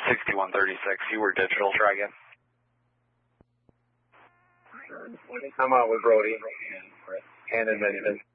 6136, you were digital, try again. I'm out with Brody and then